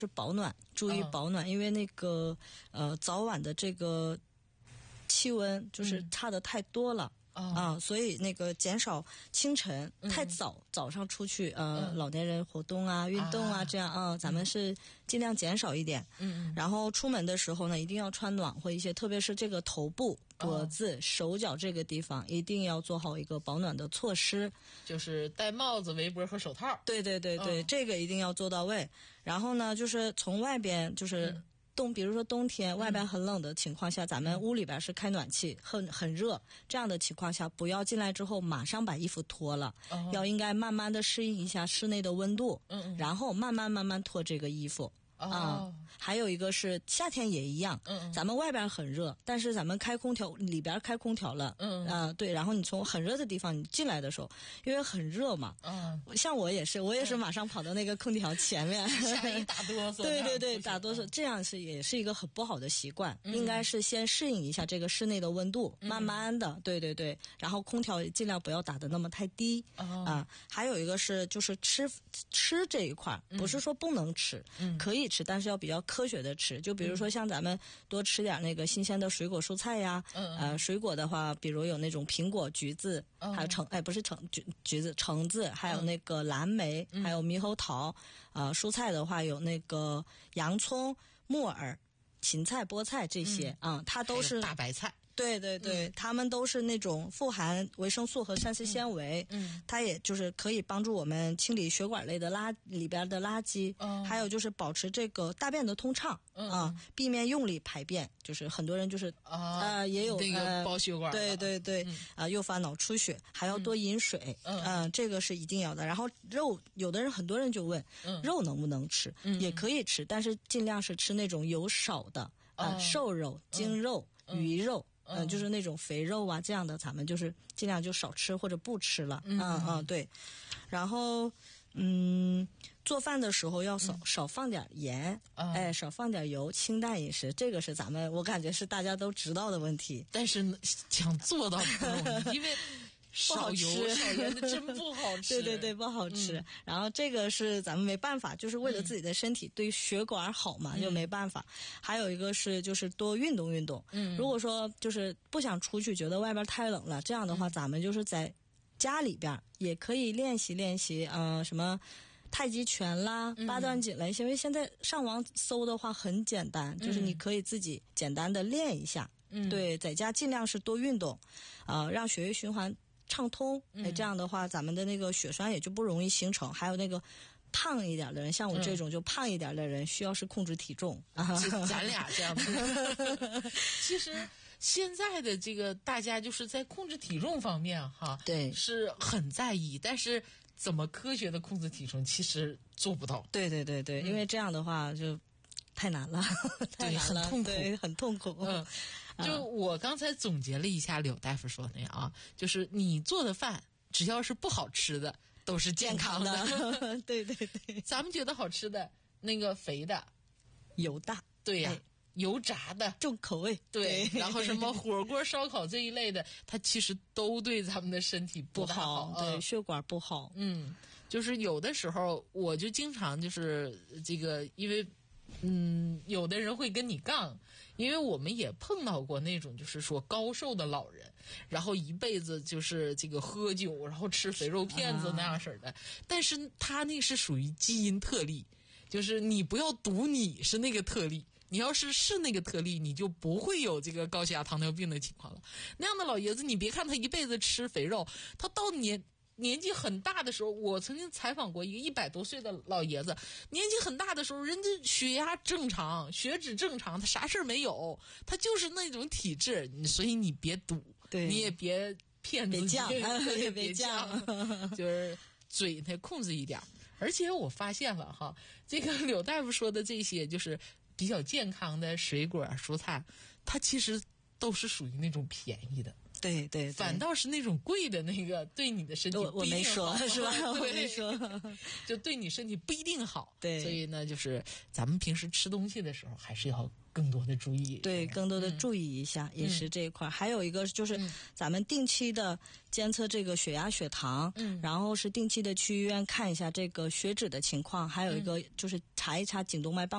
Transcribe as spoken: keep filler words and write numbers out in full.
是保暖，注意保暖，嗯、因为那个呃早晚的这个气温就是差的太多了。嗯啊，所以那个减少清晨、嗯、太早早上出去呃、嗯、老年人活动啊、运动啊这样啊、嗯，咱们是尽量减少一点。嗯，然后出门的时候呢，一定要穿暖和一些，特别是这个头部、脖子、哦、手脚这个地方，一定要做好一个保暖的措施， 就是戴帽子、围脖和手套。 对对对对、嗯，这个一定要做到位。然后呢，就是从外边就是。嗯冬，比如说冬天外边很冷的情况下、嗯、咱们屋里边是开暖气，很很热，这样的情况下不要进来之后马上把衣服脱了、哦、要应该慢慢的适应一下室内的温度，嗯嗯，然后慢慢慢慢脱这个衣服。啊、哦嗯，还有一个是夏天也一样，嗯，咱们外边很热，但是咱们开空调，里边开空调了，嗯啊、呃，对，然后你从很热的地方你进来的时候，因为很热嘛，嗯，像我也是，我也是马上跑到那个空调前面， 吓一打哆嗦， 对对对，打哆嗦，这样是也是一个很不好的习惯，嗯、应该是先适应一下这个室内的温度，嗯、慢慢的，对对对，然后空调尽量不要打得那么太低，哦、啊，还有一个是就是吃吃这一块，不是说不能吃，嗯，可以吃，但是要比较科学的吃，就比如说像咱们多吃点那个新鲜的水果蔬菜呀，嗯，呃，水果的话，比如有那种苹果、橘子，嗯、还有橙，哎，不是橙橘橘子，橙子，还有那个蓝莓，嗯、还有猕猴桃，呃，蔬菜的话有那个洋葱、木耳、芹菜、菠菜这些，啊、嗯嗯，它都是大白菜。 对对对、嗯，它们都是那种富含维生素和膳食纤维，嗯，它也就是可以帮助我们清理血管类的垃里边的垃圾，嗯，还有就是保持这个大便的通畅，嗯啊，避免用力排便，就是很多人就是啊、呃、也有那个包血管、呃， 对对对，啊、嗯呃、诱发脑出血，还要多饮水，嗯、呃，这个是一定要的。然后肉，有的人很多人就问，嗯，肉能不能吃？嗯，也可以吃，但是尽量是吃那种油少的，啊、呃哦，瘦肉、精肉、嗯、鱼肉。嗯、呃，就是那种肥肉啊，这样的咱们就是尽量就少吃或者不吃了。嗯嗯, 嗯，对。然后，嗯，做饭的时候要少、嗯、少放点盐、嗯，哎，少放点油，清淡饮食，这个是咱们我感觉是大家都知道的问题。 但是想做到不容易，因为。少油少盐的真不好吃， 对对对，不好吃、嗯。然后这个是咱们没办法，就是为了自己的身体、嗯、对血管好嘛，就没办法。还有一个是就是多运动运动。嗯，如果说就是不想出去，觉得外边太冷了，这样的话，咱们就是在家里边也可以练习练习，呃，什么太极拳啦、八段锦啦，因为现在上网搜的话很简单，就是你可以自己简单的练一下。嗯，对，在家尽量是多运动，呃，让血液循环畅通，哎，这样的话，咱们的那个血栓也就不容易形成。还有那个胖一点的人，像我这种就胖一点的人，需要是控制体重。 嗯、咱俩这样子。其实现在的这个大家就是在控制体重方面，哈， 对， 是很在意，但是怎么科学的控制体重，其实做不到。 对对对对，嗯、因为这样的话就太难了，太难了， 很痛苦， 对，很痛苦。 嗯。就我刚才总结了一下柳大夫说的那样啊，就是你做的饭只要是不好吃的都是健康的， 健康的对对对， 咱们觉得好吃的那个肥的油大， 对呀、啊哎、油炸的重口味， 对，然后什么火锅烧烤这一类的，它其实都对咱们的身体不好， 不好对、嗯、血管不好。 嗯，就是有的时候我就经常就是这个因为嗯，有的人会跟你杠，因为我们也碰到过那种就是说高寿的老人，然后一辈子就是这个喝酒，然后吃肥肉片子那样式的、啊，但是他那是属于基因特例，就是你不要赌你是那个特例，你要是是那个特例，你就不会有这个高血压糖尿病的情况了。那样的老爷子，你别看他一辈子吃肥肉，他到年年纪很大的时候，我曾经采访过一个一百多岁的老爷子，年纪很大的时候，人家血压正常，血脂正常，他啥事没有，他就是那种体质，所以你别赌， 对， 你也别骗自己， 别犟， 也别犟，就是嘴他控制一点。而且我发现了哈，这个柳大夫说的这些就是比较健康的水果蔬菜，它其实都是属于那种便宜的。 对对对， 反倒是那种贵的那个对你的身体我我没说是吧？我没说， 就对你身体不一定好。 对， 所以呢，就是咱们平时吃东西的时候，还是要更多的注意。 对，更多的注意一下饮食这一块。嗯、还有一个就是咱们定期的监测这个血压、血糖，嗯，然后是定期的去医院看一下这个血脂的情况，还有一个就是查一查颈动脉瓣